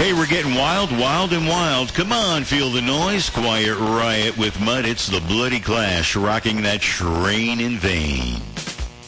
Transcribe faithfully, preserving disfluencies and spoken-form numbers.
Hey, we're getting wild, wild, and wild. Come on, feel the noise. Quiet Riot with Mud. It's the Bloody Clash, rocking that train in vain.